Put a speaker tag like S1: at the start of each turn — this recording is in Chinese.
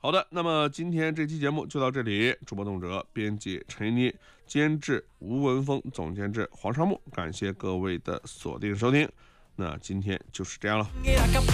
S1: 好的，那么今天这期节目就到这里。主播动辄，编辑陈一妮，监制吴文峰，总监制黄沙木，感谢各位的锁定收听。那今天就是这样了。